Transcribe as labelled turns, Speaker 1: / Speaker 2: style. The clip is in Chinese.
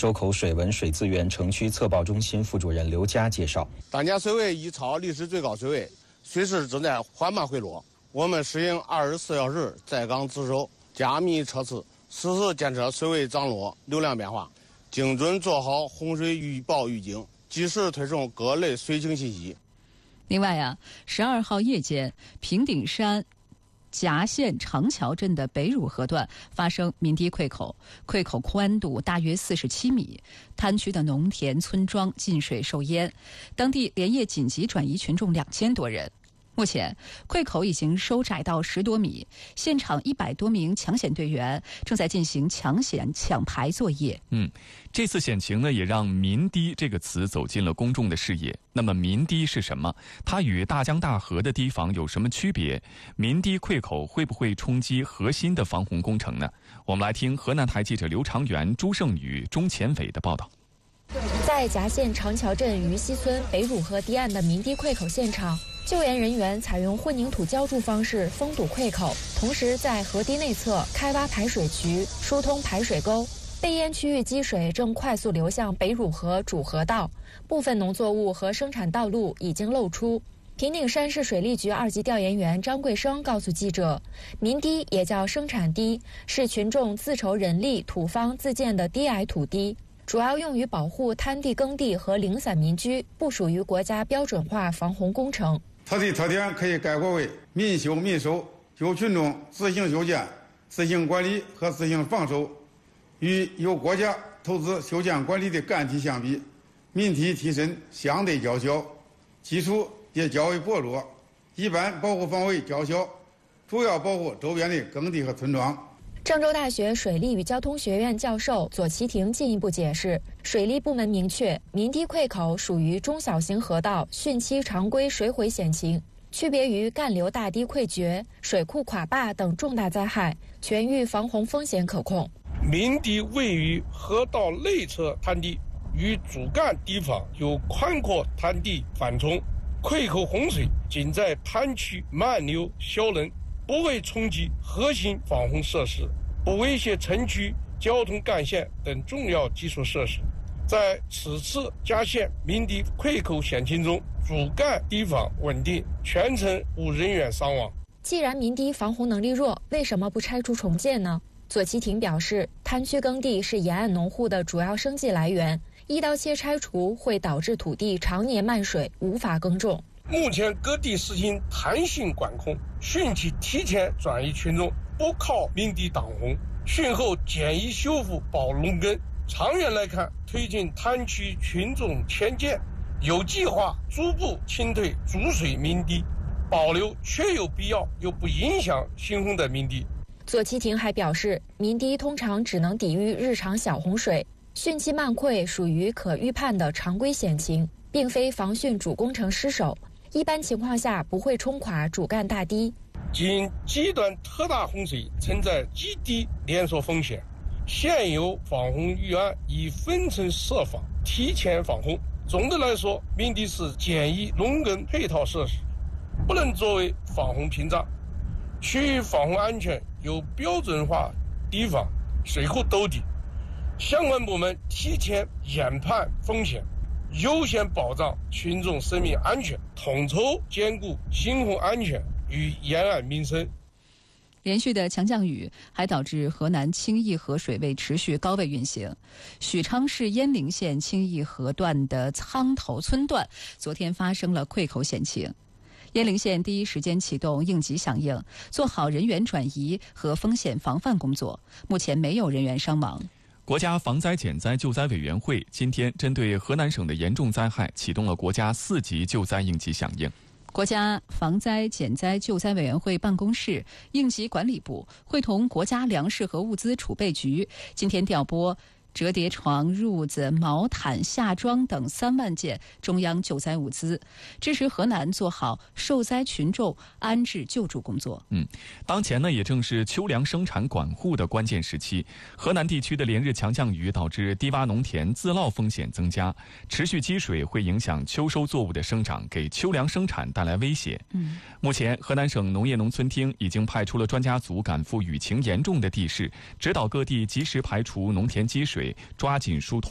Speaker 1: 周口水文水资源城区测报中心副主任刘佳介绍，
Speaker 2: 当前水位已超历史最高水位，水势正在缓慢回落。我们实行24小时在岗值守，加密测试，实时监测水位涨落、流量变化，精准做好洪水预报预警，及时推送各类水情信息。
Speaker 3: 另外12号夜间，平顶山夹县长桥镇的北汝河段发生鸣堤溃口，溃口宽度大约47米，滩区的农田村庄进水受淹，当地连夜紧急转移群众2000多人。目前，溃口已经收窄到10多米，现场100多名抢险队员正在进行抢险抢排作业。
Speaker 4: 这次险情呢，也让鸣堤这个词走进了公众的视野。那么鸣堤是什么？它与大江大河的堤防有什么区别？鸣堤溃口会不会冲击核心的防洪工程呢？我们来听河南台记者刘长元、朱胜宇、钟前伟的报道。
Speaker 5: 在夹县长桥镇于西村北汝河堤岸的鸣堤溃口现场，救援人员采用混凝土浇筑方式封堵溃口，同时在河堤内侧开挖排水渠，疏通排水沟。被淹区域积水正快速流向北汝河主河道，部分农作物和生产道路已经露出。平顶山市水利局2级调研员张贵生告诉记者，鸣堤也叫生产堤，是群众自筹人力土方自建的低矮土堤，主要用于保护滩地耕地和零散民居，不属于国家标准化防洪工程。
Speaker 6: 它的特点可以概括为民修民守，由群众自行修建、自行管理和自行防守。与由国家投资修建管理的干堤相比，民堤提升相对较小，基础也较为薄弱，一般保护范围较小，主要保护周边的耕地和村庄。
Speaker 5: 郑州大学水利与交通学院教授左其庭进一步解释，水利部门明确，鸣堤溃口属于中小型河道汛期常规水毁险情，区别于干流大堤溃决、水库垮坝等重大灾害，全域防洪风险可控。
Speaker 7: 鸣堤位于河道内侧滩地，与主干堤防有宽阔滩地缓冲，溃口洪水仅在滩区漫流消能，不会冲击核心防洪设施，不威胁城区交通干线等重要基础设施。在此次夹县鸣堤溃口险情中，主干堤防稳定，全程无人员伤亡。
Speaker 5: 既然鸣堤防洪能力弱，为什么不拆除重建呢？左其庭表示，滩区耕地是沿岸农户的主要生计来源，一刀切拆除会导致土地常年漫水，无法耕种。
Speaker 7: 目前各地实行弹性管控，汛期提前转移群众，不靠鸣堤挡洪，汛后减移修复保农耕。长远来看，推进滩区群众迁建，有计划逐步清退主水鸣堤，保留确有必要又不影响新洪的鸣堤。
Speaker 5: 左其庭还表示，鸣堤通常只能抵御日常小洪水，汛期漫溃属于可预判的常规险情，并非防汛主工程失守，一般情况下不会冲垮主干大堤。
Speaker 7: 仅极端特大洪水存在极低连锁风险，现有防洪预案已分层设防，提前防洪。总的来说，鸣堤是简易农耕配套设施，不能作为防洪屏障。区域防洪安全由标准化堤防、水库兜底，相关部门提前研判风险，优先保障群众生命安全，统筹兼顾新洪安全与沿岸民生。
Speaker 3: 连续的强降雨还导致河南清义河水位持续高位运行。许昌市鄢陵县清义河段的苍头村段昨天发生了溃口险情。鄢陵县第一时间启动应急响应，做好人员转移和风险防范工作，目前没有人员伤亡。
Speaker 4: 国家防灾减灾救灾委员会今天针对河南省的严重灾害启动了国家4级救灾应急响应。
Speaker 3: 国家防灾减灾救灾委员会办公室、应急管理部会同国家粮食和物资储备局今天调拨折叠床、褥子、毛毯、夏装等3万件中央救灾物资，支持河南做好受灾群众安置救助工作。
Speaker 4: 当前呢，也正是秋粮生产管护的关键时期。河南地区的连日强降雨导致低洼农田自涝风险增加，持续积水会影响秋收作物的生长，给秋粮生产带来威胁。目前，河南省农业农村厅已经派出了专家组赶赴雨情严重的地市，指导各地及时排除农田积水，抓紧疏通